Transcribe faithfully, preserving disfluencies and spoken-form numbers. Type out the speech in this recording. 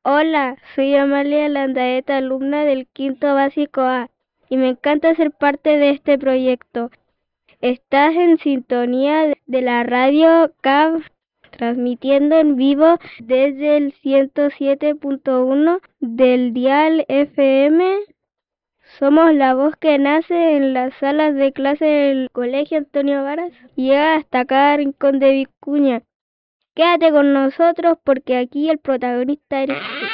Hola, soy Amalia Landaeta, alumna del quinto básico A, y me encanta ser parte de este proyecto. Estás en sintonía de la radio C A V, transmitiendo en vivo desde el ciento siete punto uno del dial F M. Somos la voz que nace en las salas de clase del Colegio Antonio Varas y llega hasta cada rincón de Vicuña. Quédate con nosotros porque aquí el protagonista eres tú.